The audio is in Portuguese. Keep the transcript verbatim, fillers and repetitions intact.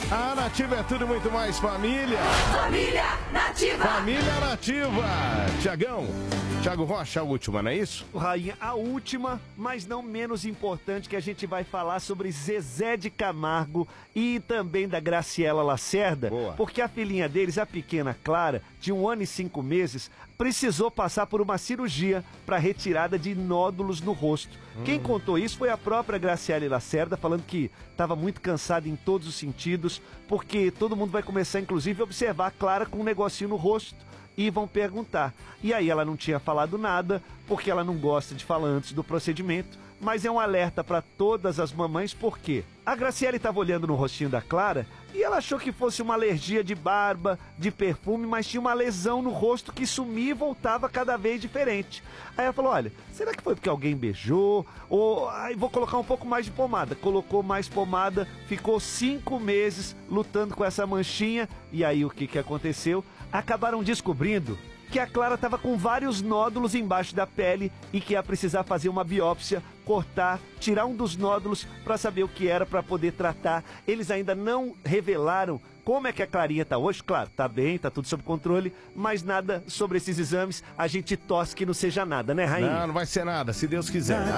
A Nativa é tudo muito mais família. Família Nativa. Família Nativa. Tiagão, Thiago Rocha, a última, não é isso? Rainha, a última, mas não menos importante, que a gente vai falar sobre Zezé de Camargo e também da Graciela Lacerda. Boa. Porque a filhinha deles, a pequena Clara, de um ano e cinco meses, precisou passar por uma cirurgia para retirada de nódulos no rosto. Hum. Quem contou isso foi a própria Graciela Lacerda, falando que estava muito cansada em todos os sentidos, porque todo mundo vai começar, inclusive, a observar a Clara com um negocinho no rosto e vão perguntar. E aí ela não tinha falado nada, porque ela não gosta de falar antes do procedimento, mas é um alerta para todas as mamães, porque a Graciela estava olhando no rostinho da Clara e ela achou que fosse uma alergia de barba, de perfume, mas tinha uma lesão no rosto que sumia e voltava cada vez diferente. Aí ela falou, olha, será que foi porque alguém beijou? Ou, ai, vou colocar um pouco mais de pomada. Colocou mais pomada, ficou cinco meses lutando com essa manchinha. E aí o que, que aconteceu? Acabaram descobrindo que a Clara estava com vários nódulos embaixo da pele e que ia precisar fazer uma biópsia, cortar, tirar um dos nódulos para saber o que era, para poder tratar. Eles ainda não revelaram como é que a Clarinha tá hoje. Claro, tá bem, tá tudo sob controle, mas nada sobre esses exames. A gente torce que não seja nada, né, Rainha? Não, não vai ser nada, se Deus quiser.